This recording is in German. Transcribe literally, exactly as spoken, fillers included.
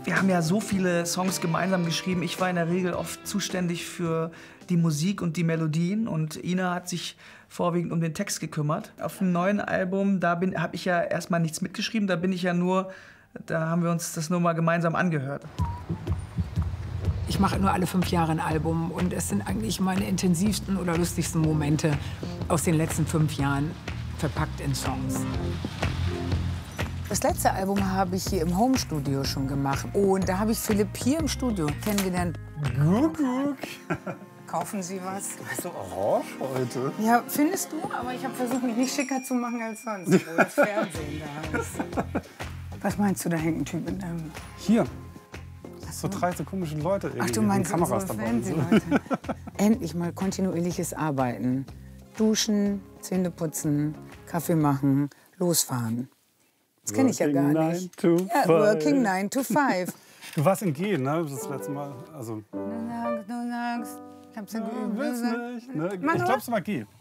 Wir haben ja so viele Songs gemeinsam geschrieben. Ich war in der Regel oft zuständig für die Musik und die Melodien und Ina hat sich vorwiegend um den Text gekümmert. Auf dem neuen Album, da habe ich ja erstmal nichts mitgeschrieben, da bin ich ja nur, da haben wir uns das nur mal gemeinsam angehört. Ich mache nur alle fünf Jahre ein Album und es sind eigentlich meine intensivsten oder lustigsten Momente aus den letzten fünf Jahren verpackt in Songs. Das letzte Album habe ich hier im Home-Studio schon gemacht. Und da habe ich Philipp hier im Studio kennengelernt. Guck, guck. Kaufen Sie was? Du bist so orange heute. Ja, findest du? Aber ich habe versucht, mich nicht schicker zu machen als sonst, wo das Fernsehen da ist. Was meinst du, da hängt ein Typ in deinem... Hier. So drei so komische Leute irgendwie. Ach, du meinst Kameras unsere dabei. Fernsehleute. Endlich mal kontinuierliches Arbeiten. Duschen, Zähne putzen, Kaffee machen, losfahren. Das kenne ich ja gar nicht. To ja, working nine to five. Du warst in G, ne? Das letzte Mal. Also. Du sagst, du sagst. Ich hab's ja geübt. Willst nicht, ne? Mach Ich nur. glaub's mal G.